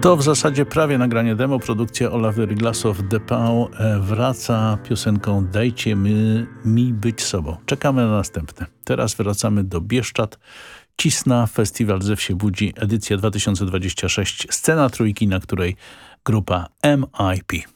To w zasadzie prawie nagranie demo. Produkcja Olawy Ryglasow de Pau wraca piosenką Dajcie mi być sobą. Czekamy na następne. Teraz wracamy do Bieszczad. Cisna, Festiwal Zew się budzi, edycja 2026. Scena trójki, na której grupa MIP.